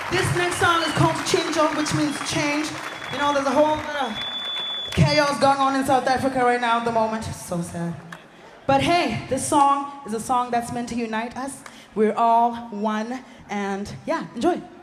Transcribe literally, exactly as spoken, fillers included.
This next song is called Chincho, which means change. You know, there's a whole lot of chaos going on in South Africa right now at the moment. So sad. But hey, this song is a song that's meant to unite us. We're all one, and yeah, enjoy.